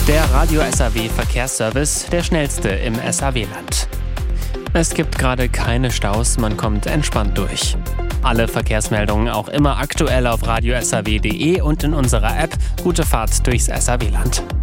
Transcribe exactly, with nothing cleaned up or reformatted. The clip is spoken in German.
Der Radio S A W Verkehrsservice, der schnellste im S A W-Land. Es gibt gerade keine Staus, man kommt entspannt durch. Alle Verkehrsmeldungen auch immer aktuell auf radio s a w punkt d e und in unserer App. Gute Fahrt durchs S A W-Land.